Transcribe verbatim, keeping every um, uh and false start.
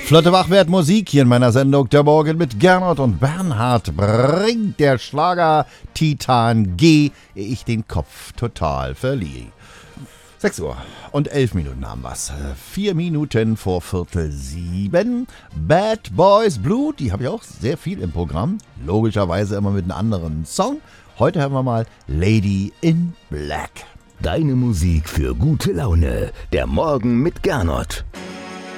Flotte Wachwertmusik hier in meiner Sendung Der Morgen mit Gernot und Bernhard bringt der Schlager Titan G, ehe ich den Kopf total verliere. sechs Uhr und elf Minuten haben wir's. Vier Minuten vor Viertel sieben. Bad Boys Blue, die habe ich auch sehr viel im Programm. Logischerweise immer mit einem anderen Song. Heute hören wir mal Lady in Black. Deine Musik für gute Laune. Der Morgen mit Gernot.